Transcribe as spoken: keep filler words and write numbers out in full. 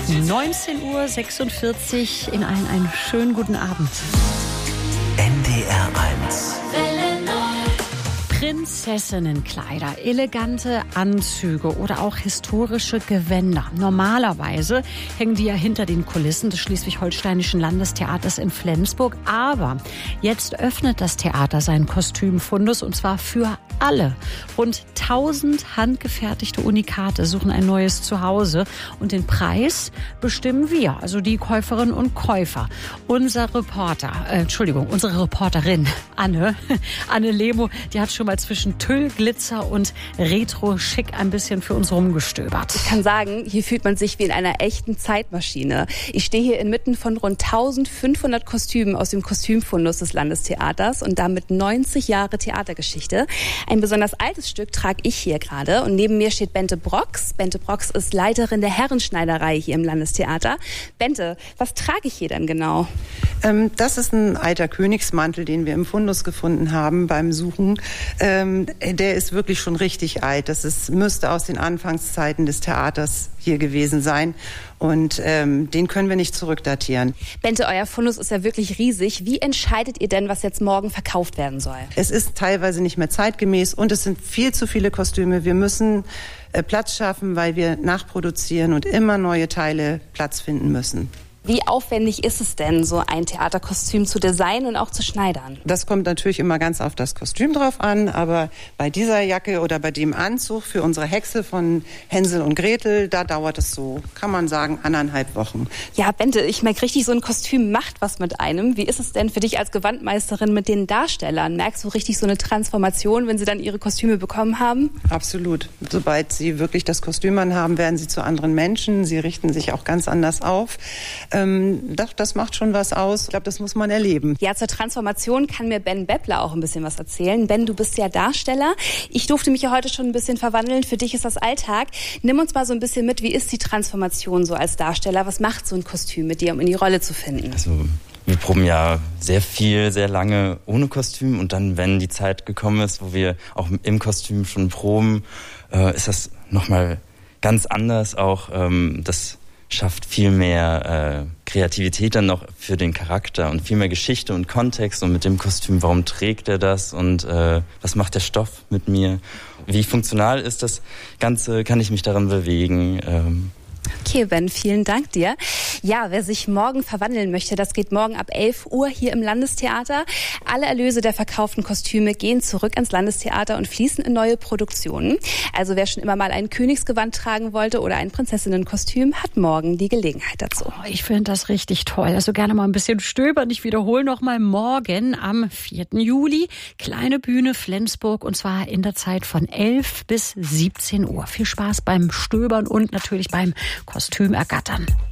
neunzehn Uhr sechsundvierzig. In allen einen schönen guten Abend. N D R eins. Prinzessinnenkleider, elegante Anzüge oder auch historische Gewänder. Normalerweise hängen die ja hinter den Kulissen des Schleswig-Holsteinischen Landestheaters in Flensburg. Aber jetzt öffnet das Theater seinen Kostümfundus und zwar für alle. Rund tausend handgefertigte Unikate suchen ein neues Zuhause. Und den Preis bestimmen wir, also die Käuferinnen und Käufer. Unser Reporter, äh, Entschuldigung, unsere Reporterin Anne, Anne Lemo, die hat schon mal zwischen Tüll, Glitzer und Retro-Schick ein bisschen für uns rumgestöbert. Ich kann sagen, hier fühlt man sich wie in einer echten Zeitmaschine. Ich stehe hier inmitten von rund eintausendfünfhundert Kostümen aus dem Kostümfundus des Landestheaters und damit neunzig Jahre Theatergeschichte. Ein besonders altes Stück trage ich hier gerade und neben mir steht Bente Brox. Bente Brox ist Leiterin der Herrenschneiderei hier im Landestheater. Bente, was trage ich hier denn genau? Ähm, das ist ein alter Königsmantel, den wir im Fundus gefunden haben beim Suchen. Ähm, der ist wirklich schon richtig alt. Das ist, müsste aus den Anfangszeiten des Theaters hier gewesen sein. Und ähm, den können wir nicht zurückdatieren. Bente, euer Fundus ist ja wirklich riesig. Wie entscheidet ihr denn, was jetzt morgen verkauft werden soll? Es ist teilweise nicht mehr zeitgemäß und es sind viel zu viele Kostüme. Wir müssen äh, Platz schaffen, weil wir nachproduzieren und immer neue Teile Platz finden müssen. Wie aufwendig ist es denn, so ein Theaterkostüm zu designen und auch zu schneidern? Das kommt natürlich immer ganz auf das Kostüm drauf an, aber bei dieser Jacke oder bei dem Anzug für unsere Hexe von Hänsel und Gretel, da dauert es so, kann man sagen, anderthalb Wochen. Ja, Bente, ich merke richtig, so ein Kostüm macht was mit einem. Wie ist es denn für dich als Gewandmeisterin mit den Darstellern? Merkst du richtig so eine Transformation, wenn sie dann ihre Kostüme bekommen haben? Absolut. Sobald sie wirklich das Kostüm anhaben, werden sie zu anderen Menschen. Sie richten sich auch ganz anders auf. Ähm, doch, das macht schon was aus. Ich glaube, das muss man erleben. Ja, zur Transformation kann mir Ben Beppler auch ein bisschen was erzählen. Ben, du bist ja Darsteller. Ich durfte mich ja heute schon ein bisschen verwandeln. Für dich ist das Alltag. Nimm uns mal so ein bisschen mit. Wie ist die Transformation so als Darsteller? Was macht so ein Kostüm mit dir, um in die Rolle zu finden? Also, wir proben ja sehr viel, sehr lange ohne Kostüm. Und dann, wenn die Zeit gekommen ist, wo wir auch im Kostüm schon proben, äh, ist das nochmal ganz anders. Auch ähm, das schafft viel mehr äh, Kreativität dann noch für den Charakter und viel mehr Geschichte und Kontext und mit dem Kostüm, warum trägt er das und äh, was macht der Stoff mit mir? Wie funktional ist das Ganze? Kann ich mich daran bewegen? Ähm, Okay, Ben, vielen Dank dir. Ja, wer sich morgen verwandeln möchte, das geht morgen ab elf Uhr hier im Landestheater. Alle Erlöse der verkauften Kostüme gehen zurück ans Landestheater und fließen in neue Produktionen. Also wer schon immer mal ein Königsgewand tragen wollte oder ein Prinzessinnenkostüm, hat morgen die Gelegenheit dazu. Oh, ich finde das richtig toll. Also gerne mal ein bisschen stöbern. Ich wiederhole noch mal morgen am vierten Juli. Kleine Bühne Flensburg und zwar in der Zeit von elf bis siebzehn Uhr. Viel Spaß beim Stöbern und natürlich beim Kostüm ergattern.